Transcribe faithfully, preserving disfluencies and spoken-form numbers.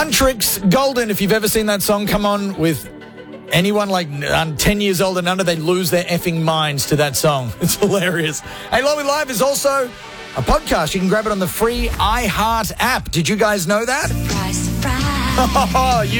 Huntrix Golden, if you've ever seen that song come on with anyone like um, ten years old and under, they lose their effing minds to that song. It's hilarious. Hey, Lowy Live is also a podcast. You can grab it on the free iHeart app. Did you guys know that? Surprise, surprise. You